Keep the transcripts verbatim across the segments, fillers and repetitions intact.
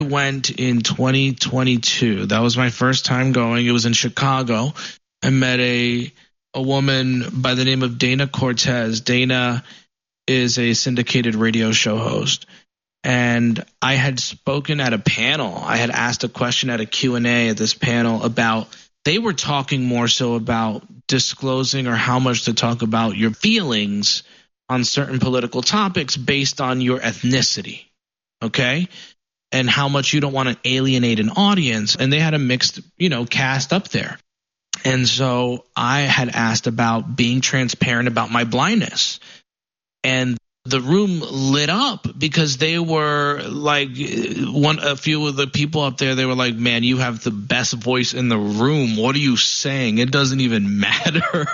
went in twenty twenty-two. That was my first time going. It was in Chicago. I met a a woman by the name of Dana Cortez. Dana is a syndicated radio show host. And I had spoken at a panel. I had asked a question at a Q and A at this panel about, they were talking more so about disclosing or how much to talk about your feelings on certain political topics based on your ethnicity, okay? And how much you don't want to alienate an audience. And they had a mixed, you know, cast up there. And so I had asked about being transparent about my blindness. And the room lit up because they were like, one, a few of the people up there, they were like, man, you have the best voice in the room. What are you saying? It doesn't even matter.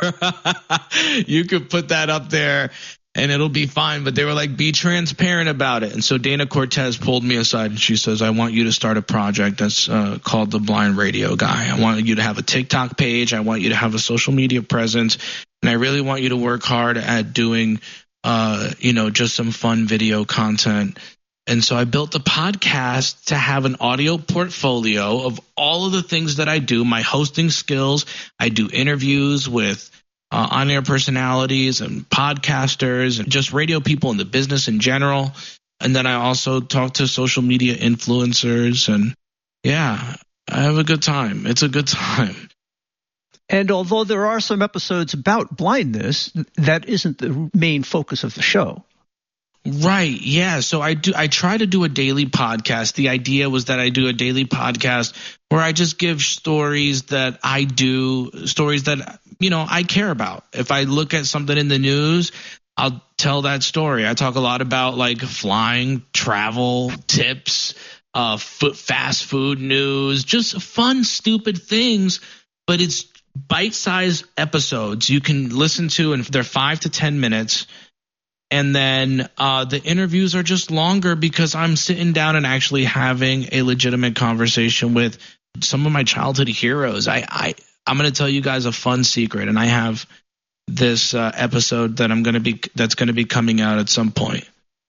You could put that up there and it'll be fine. But they were like, be transparent about it. And so Dana Cortez pulled me aside and she says, I want you to start a project that's uh, called The Blind Radio Guy. I want you to have a TikTok page. I want you to have a social media presence. And I really want you to work hard at doing Uh, you know, just some fun video content. And so I built the podcast to have an audio portfolio of all of the things that I do, my hosting skills. I do interviews with uh, on-air personalities and podcasters and just radio people in the business in general. And then I also talk to social media influencers. And yeah, I have a good time. It's a good time. And although there are some episodes about blindness, that isn't the main focus of the show. Right. Yeah. So I do. I try to do a daily podcast. The idea was that I do a daily podcast where I just give stories that I do, stories that, you know, I care about. If I look at something in the news, I'll tell that story. I talk a lot about like flying, travel, tips, uh, foot, fast food news, just fun, stupid things. But it's bite-sized episodes you can listen to, and they're five to ten minutes. And then uh, the interviews are just longer because I'm sitting down and actually having a legitimate conversation with some of my childhood heroes. I, I I'm going to tell you guys a fun secret, and I have this uh, episode that I'm going to be that's going to be coming out at some point,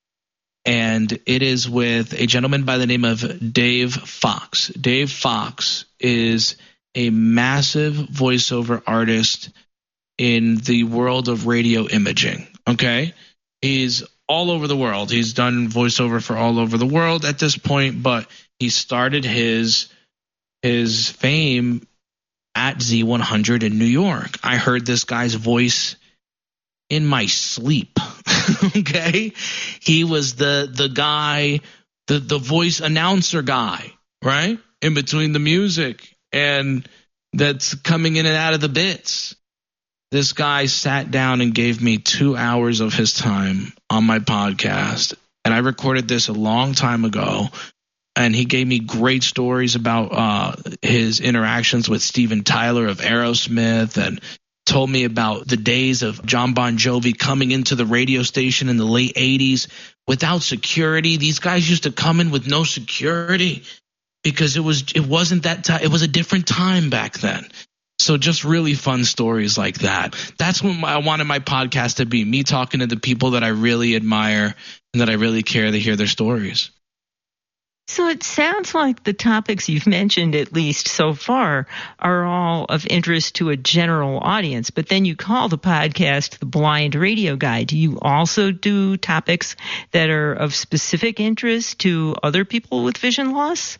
and it is with a gentleman by the name of Dave Fox. Dave Fox is a massive voiceover artist in the world of radio imaging, okay? He's all over the world. He's done voiceover for all over the world at this point, but he started his his fame at Z one hundred in New York. I heard this guy's voice in my sleep, okay? He was the the guy, the, the voice announcer guy, right? In between the music. And that's coming in and out of the bits. This guy sat down and gave me two hours of his time on my podcast. And I recorded this a long time ago. And he gave me great stories about uh, his interactions with Steven Tyler of Aerosmith, and told me about the days of John Bon Jovi coming into the radio station in the late eighties without security. These guys used to come in with no security. Because it was it wasn't that time. It was a different time back then. So just really fun stories like that. That's what I wanted my podcast to be, me talking to the people that I really admire and that I really care to hear their stories. So it sounds like the topics you've mentioned, at least so far, are all of interest to a general audience. But then you call the podcast The Blind Radio Guy. Do you also do topics that are of specific interest to other people with vision loss?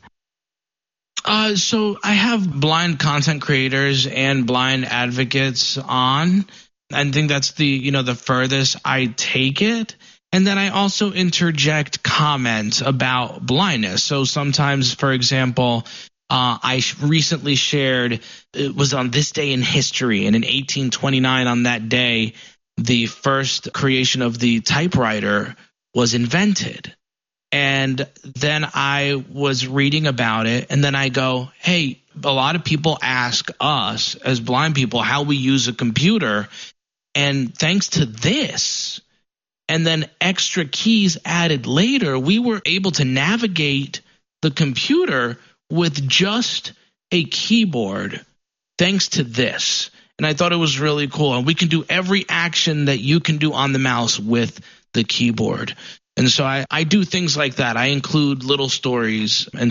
Uh, so I have blind content creators and blind advocates on. I think that's the, you know, the furthest I take it. And then I also interject comments about blindness. So sometimes, for example, uh, I recently shared, it was on this day in history, and in eighteen twenty-nine on that day, the first creation of the typewriter was invented. And then I was reading about it, and then I go, hey, a lot of people ask us as blind people how we use a computer, and thanks to this, and then extra keys added later, we were able to navigate the computer with just a keyboard thanks to this. And I thought it was really cool. And we can do every action that you can do on the mouse with the keyboard. And so I, I do things like that. I include little stories and